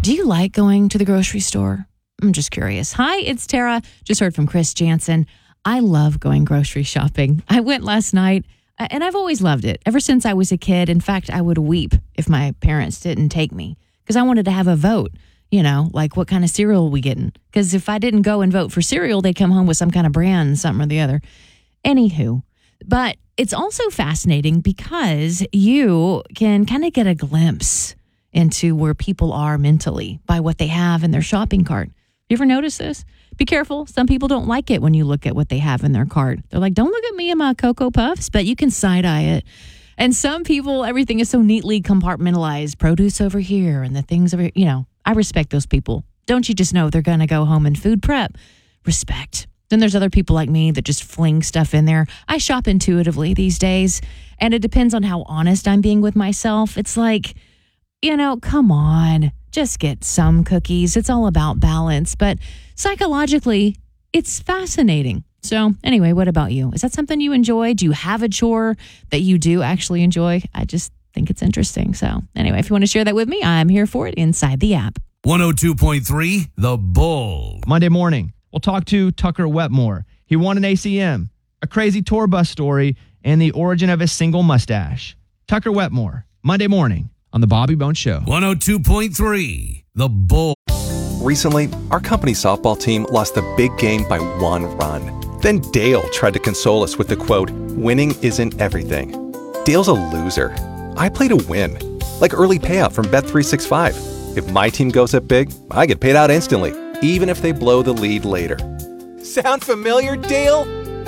Do you like going to the grocery store? I'm just curious. Hi, it's Tara. Just heard from Chris Jansen. I love going grocery shopping. I went last night, and I've always loved it. Ever since I was a kid. In fact, I would weep if my parents didn't take me because I wanted to have a vote. You know, like what kind of cereal are we getting? Because if I didn't go and vote for cereal, they'd come home with some kind of brand, something or the other. Anywho, but it's also fascinating because you can kind of get a glimpse into where people are mentally by what they have in their shopping cart. You ever notice this? Be careful. Some people don't like it when you look at what they have in their cart. They're like, don't look at me and my Cocoa Puffs, but you can side-eye it. And some people, everything is so neatly compartmentalized. Produce over here and the things over here. You know, I respect those people. Don't you just know they're going to go home and food prep? Respect. Then there's other people like me that just fling stuff in there. I shop intuitively these days, and it depends on how honest I'm being with myself. It's like, you know, come on, just get some cookies. It's all about balance. But psychologically, it's fascinating. So anyway, what about you? Is that something you enjoy? Do you have a chore that you do actually enjoy? I just think it's interesting. So anyway, if you want to share that with me, I'm here for it inside the app. 102.3 The Bull. Monday morning, we'll talk to Tucker Wetmore. He won an ACM, a crazy tour bus story, and the origin of his single mustache. Tucker Wetmore, Monday morning on The Bobby Bones Show. 102.3 The Bull. Recently, our company softball team lost the big game by 1 run. Then Dale tried to console us with the quote, "Winning isn't everything." Dale's a loser. I play to win, like early payout from Bet365. If my team goes up big, I get paid out instantly, even if they blow the lead later. Sound familiar, Dale?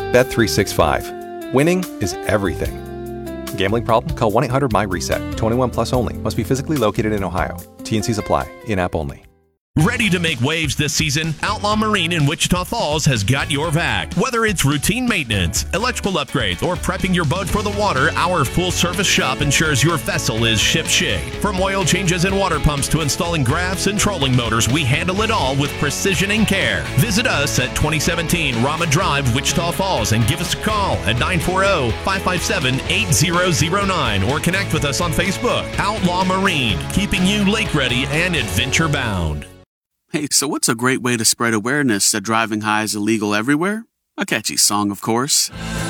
Bet365. Winning is everything. Gambling problem? Call 1-800-MY-RESET. 21 plus only. Must be physically located in Ohio. T&Cs apply. In-app only. Ready to make waves this season? Outlaw Marine in Wichita Falls has got your back. Whether it's routine maintenance, electrical upgrades, or prepping your boat for the water, our full-service shop ensures your vessel is ship-shape. From oil changes and water pumps to installing graphs and trolling motors, we handle it all with precision and care. Visit us at 2017 Rama Drive, Wichita Falls, and give us a call at 940-557-8009 or connect with us on Facebook. Outlaw Marine, keeping you lake-ready and adventure-bound. Hey, so what's a great way to spread awareness that driving high is illegal everywhere? A catchy song, of course.